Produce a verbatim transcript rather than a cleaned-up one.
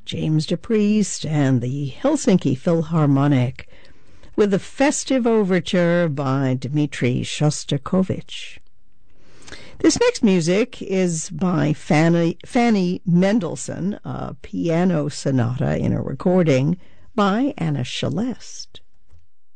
James DePriest and the Helsinki Philharmonic with the Festive Overture by Dmitri Shostakovich. This next music is by Fanny, Fanny Mendelssohn, a piano sonata in a recording by Anna Celeste.